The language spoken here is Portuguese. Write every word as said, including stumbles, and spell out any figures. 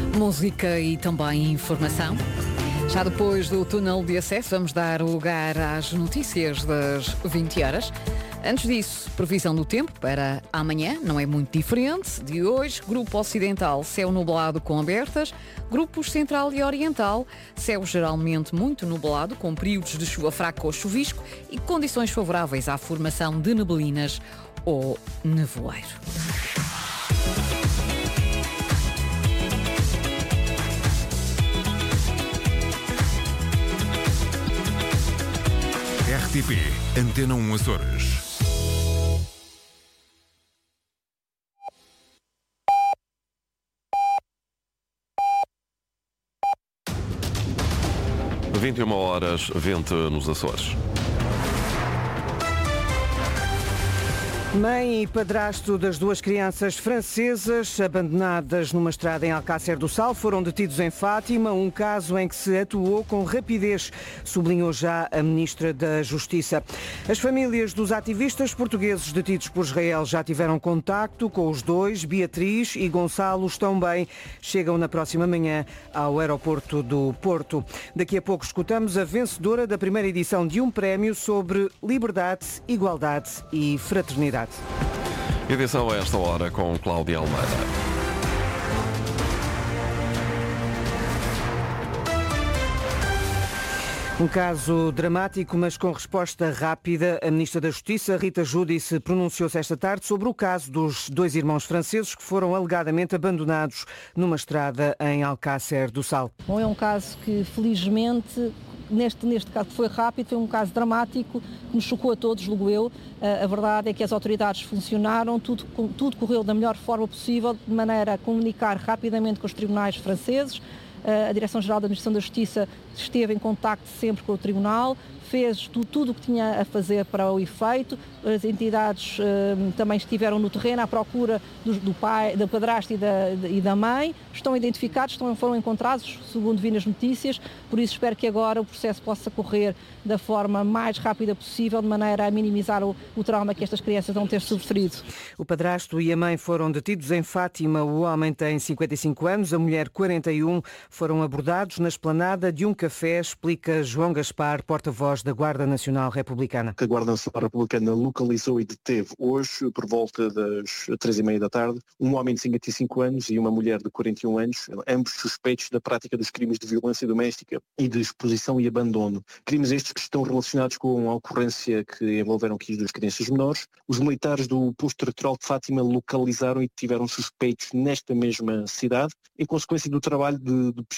Música e também informação. Já depois do túnel de acesso, vamos dar lugar às notícias das vinte horas. Antes disso, previsão do tempo para amanhã, não é muito diferente de hoje. Grupo Ocidental, céu nublado com abertas. Grupos Central e Oriental, céu geralmente muito nublado, com períodos de chuva fraca ou chuvisco e condições favoráveis à formação de neblinas ou nevoeiro. R T P, Antena um Açores. vinte e uma horas, vinte nos Açores. Mãe e padrasto das duas crianças francesas abandonadas numa estrada em Alcácer do Sal foram detidos em Fátima, um caso em que se atuou com rapidez, sublinhou já a Ministra da Justiça. As famílias dos ativistas portugueses detidos por Israel já tiveram contacto com os dois. Beatriz e Gonçalo estão bem. Chegam na próxima manhã ao aeroporto do Porto. Daqui a pouco escutamos a vencedora da primeira edição de um prémio sobre liberdade, igualdade e fraternidade. Edição a esta hora com Cláudia Almeida. Um caso dramático, mas com resposta rápida. A Ministra da Justiça, Rita Giudice, pronunciou-se esta tarde sobre o caso dos dois irmãos franceses que foram alegadamente abandonados numa estrada em Alcácer do Sal. Bom, é um caso que, felizmente, Neste, neste caso foi rápido, foi um caso dramático que nos chocou a todos, julgo eu. A verdade é que as autoridades funcionaram, tudo, tudo correu da melhor forma possível, de maneira a comunicar rapidamente com os tribunais franceses. A Direção-Geral da Administração da Justiça esteve em contacto sempre com o Tribunal, fez tudo, tudo o que tinha a fazer para o efeito. As entidades uh, também estiveram no terreno à procura do, do pai, do padrasto e da, e da mãe. Estão identificados, estão, foram encontrados, segundo vi nas notícias. Por isso espero que agora o processo possa correr da forma mais rápida possível, de maneira a minimizar o, o trauma que estas crianças vão ter sofrido. O padrasto e a mãe foram detidos em Fátima. O homem tem cinquenta e cinco anos, a mulher quarenta e um. Foram abordados na esplanada de um café, explica João Gaspar, porta-voz da Guarda Nacional Republicana. A Guarda Nacional Republicana localizou e deteve hoje, por volta das três e meia da tarde, um homem de cinquenta e cinco anos e uma mulher de quarenta e um anos, ambos suspeitos da prática dos crimes de violência doméstica e de exposição e abandono. Crimes estes que estão relacionados com a ocorrência que envolveram aqui as duas crianças menores. Os militares do posto territorial de Fátima localizaram e tiveram suspeitos nesta mesma cidade, em consequência do trabalho de, de